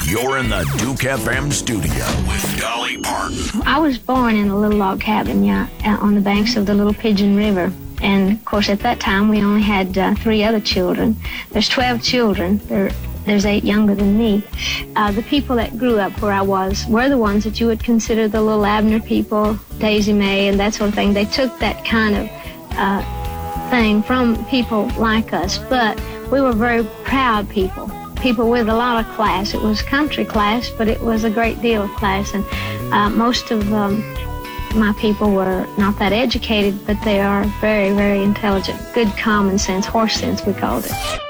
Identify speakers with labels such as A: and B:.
A: You're in the Duke FM studio with Dolly Parton.
B: I was born in a little log cabin on the banks of the Little Pigeon River. And, of course, at that time, we only had 3 other children. There's 12 children. There's 8 younger than me. The people that grew up where I was were the ones that you would consider the little Abner people, Daisy Mae, and that sort of thing. They took that kind of thing from people like us, but we were very proud people with a lot of class. It was country class, but it was a great deal of class, and most of my people were not that educated, but they are very, very intelligent. Good common sense, horse sense, we called it.